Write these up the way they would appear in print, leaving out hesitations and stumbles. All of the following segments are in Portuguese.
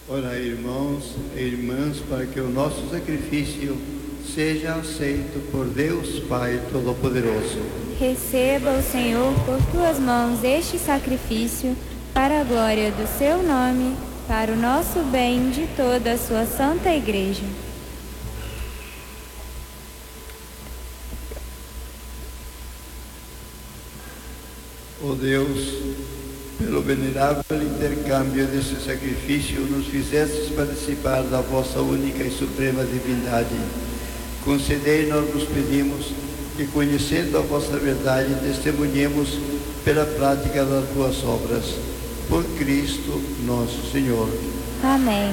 Orai, irmãos e irmãs, para que o nosso sacrifício seja aceito por Deus Pai Todo-Poderoso. Receba o Senhor por tuas mãos este sacrifício, para a glória do seu nome, para o nosso bem de toda a sua santa Igreja. Ó Deus, pelo venerável intercâmbio desse sacrifício, nos fizestes participar da vossa única e suprema divindade. Concedei-nos, nos pedimos, que, conhecendo a vossa verdade, testemunhemos pela prática das tuas obras. Por Cristo nosso Senhor. Amém.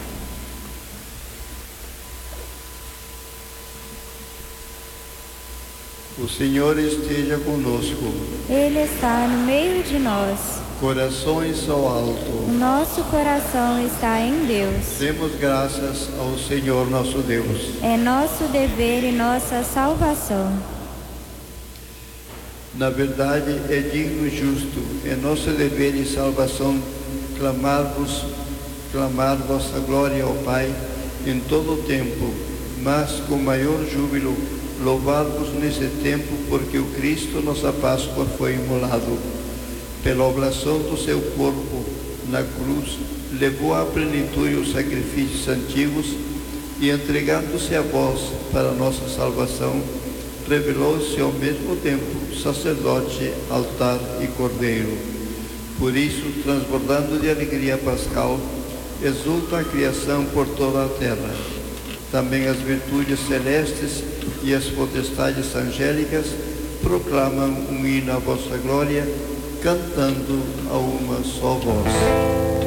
O Senhor esteja conosco. Ele está no meio de nós. Corações ao alto. O nosso coração está em Deus. Demos graças ao Senhor nosso Deus. É nosso dever e nossa salvação. Na verdade, é digno e justo, é nosso dever e salvação clamar vossa glória ao Pai em todo o tempo, mas com maior júbilo louvar-vos nesse tempo, porque o Cristo, nossa Páscoa, foi imolado. Pela oblação do seu corpo na cruz, levou à plenitude os sacrifícios antigos e, entregando-se a vós para a nossa salvação, revelou-se ao mesmo tempo sacerdote, altar e cordeiro. Por isso, transbordando de alegria pascal, exulta a criação por toda a terra. Também as virtudes celestes e as potestades angélicas proclamam um hino à vossa glória, cantando a uma só voz.